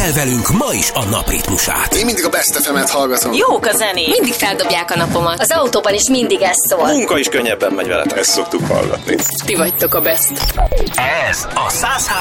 el velünk ma is a napritmusát. Én mindig a Best FM-et hallgatom. Jók a zenék. Mindig feldobják a napomat. Az autóban is mindig ez szól. A munka is könnyebben megy veletek. Ezt szoktuk hallgatni. Ti vagytok a Best. Ez a 103